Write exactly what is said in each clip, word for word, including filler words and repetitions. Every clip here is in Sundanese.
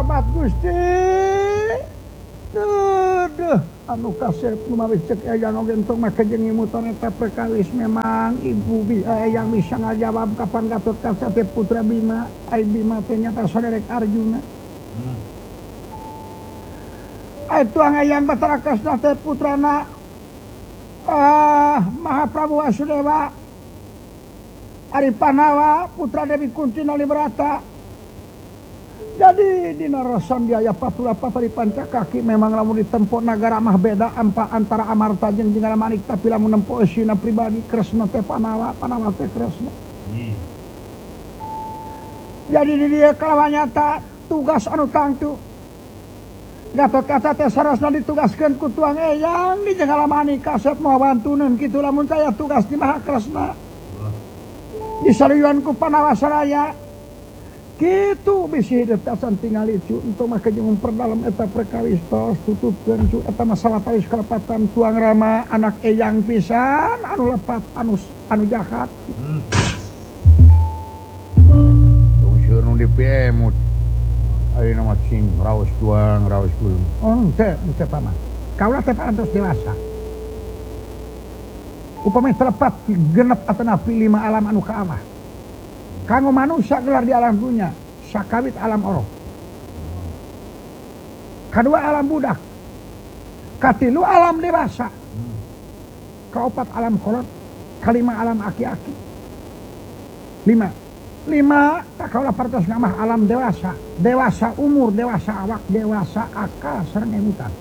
tobat Gusti duh anu kasep kumaha cek eyang oge entung make jeung imutan eta perkawis memang ibu bi eyang bisa ngajawab kapan Gatot Kaca teh putra Bima ai Bima teh nyata saderek Arjuna hmm. Ai tuang eyang Batara Kasna teh putrana ah Mahaprabu Wasudewa Ari Panawa putra Dewi Kunti Nalibrata. Jadi dina Rasan Biaya Patula Patari Pancakaki memang lamun ditempo nagara mah beda ampa antara Amarta jeung Jenggala Manik tapi lamun nempo eusina pribadi Kresna teh Panawa Panawa teh Kresna. Hmm. Jadi di dieu kalawan nyata tugas anu tangtu Gatot Kaca teh sarasna ditugaskeun ku tuang eyang di Jenggala Manik kasep moal bantuneun kitu lamun saya tugas di Maha Kresna. Disaruyuan ku Panawa Saraya kitu bisi hidup tasan tinggal itu untuk make jeung memperdalam eta perkawis tos tutupkeun cu eta masalah tawis kalepatan tuang Rama anak eyang pisan anu lepat anu anu jahat hmm. Tung sieun nu dipiemut ayeuna mah cing raos tuang raos kulung oh teh teh paman kaula teh parantos dewasa upami terlepat genep atanapi lima alam anu kaamah kanggo manusia gelar di alam dunia sakawit alam oroh kadua alam budak katilu alam dewasa kaopat alam kolot kalima alam aki-aki lima lima tak kaulah partos ngamah alam dewasa dewasa umur dewasa awak dewasa akal sareng emutan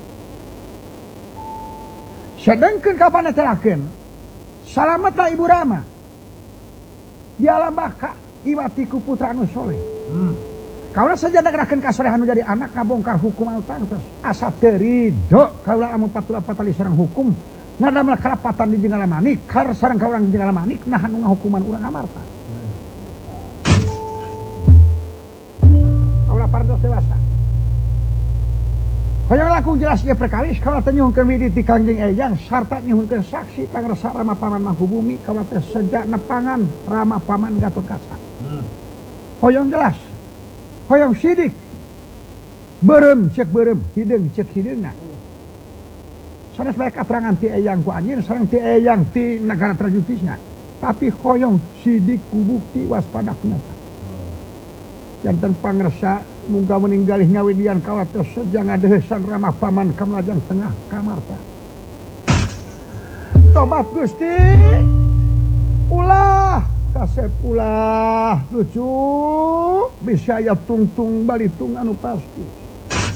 sedengkeun kapan terakeun salametna Ibu Rama di alam baka iwatiku putra anu soleh hmm. Kaula saja nagerakeun kasolehan nu jadi anak kabongkar hukum anu tangtos asa teu ridho kaula amun patula patali sareng hukum ngadamel kalapatan di Jenggala Manik kar sareng ka urang di Jenggala Manik nahan nu ngahukuman urang Amarta hmm. Kaula parantos dewasa hoyong langkung jelas ge perkawis kaula teh nyuhunkeun widi ti Kangjeng Eyang sarta nyuhunkeun saksi pangresa Rama Paman Mangkubumi kaula teh seja nepangan Rama Paman Gatot Kaca hmm. Hoyong jelas hoyong sidik beureum cek beureum hideung cek hideungna sanes bae katerangan ti Eyang ku anjeun sareng ti Eyang ti nagara trajutisna tapi hoyong sidik ku bukti waspada kunyata janten pangresa muga meninggalih ngawidian kaula teh seja ngadeuheusan Rama Paman ka Melajang Tengah Kamarta tobat Gusti ulah kasep ulah lucu bisa aya tungtung balitung anu pasti